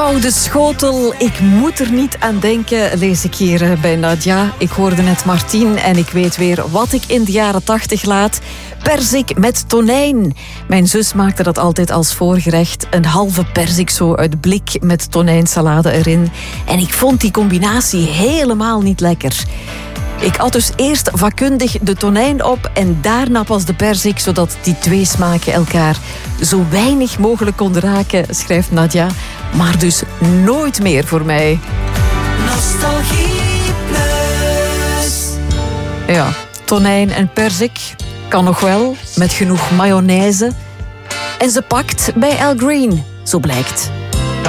Koude schotel, ik moet er niet aan denken, lees ik hier bij Nadia. Ik hoorde net Martien en ik weet weer wat ik in de jaren 80 laat. Perzik met tonijn. Mijn zus maakte dat altijd als voorgerecht. Een halve perzik zo uit blik met tonijnsalade erin. En ik vond die combinatie helemaal niet lekker. Ik at dus eerst vakkundig de tonijn op en daarna pas de perzik, zodat die twee smaken elkaar zo weinig mogelijk konden raken, schrijft Nadia. Maar dus nooit meer voor mij. Nostalgie Plus. Ja, tonijn en perzik kan nog wel, met genoeg mayonaise. En ze pakt bij Al Green, zo blijkt.